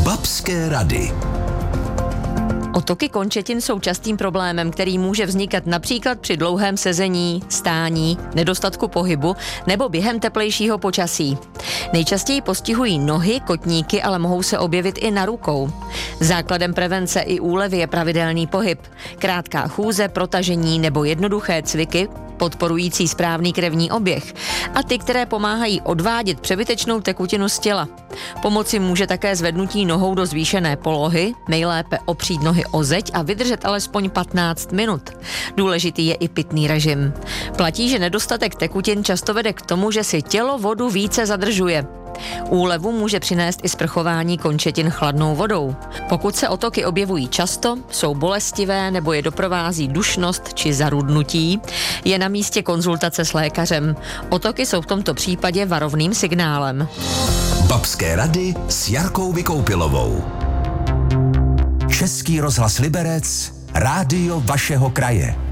Babské rady. Otoky končetin jsou častým problémem, který může vznikat například při dlouhém sezení, stání, nedostatku pohybu nebo během teplejšího počasí. Nejčastěji postihují nohy, kotníky, ale mohou se objevit i na rukou. Základem prevence i úlevy je pravidelný pohyb, krátká chůze, protažení nebo jednoduché cviky, podporující správný krevní oběh a ty, které pomáhají odvádět přebytečnou tekutinu z těla. Pomoci může také zvednutí nohou do zvýšené polohy, nejlépe opřít nohy o zeď a vydržet alespoň 15 minut. Důležitý je i pitný režim. Platí, že nedostatek tekutin často vede k tomu, že si tělo vodu více zadržuje. Úlevu může přinést i sprchování končetin chladnou vodou. Pokud se otoky objevují často, jsou bolestivé nebo je doprovází dušnost či zarudnutí, je na místě konzultace s lékařem. Otoky jsou v tomto případě varovným signálem. Babské rady s Jarkou Vykoupilovou. Český rozhlas Liberec, rádio vašeho kraje.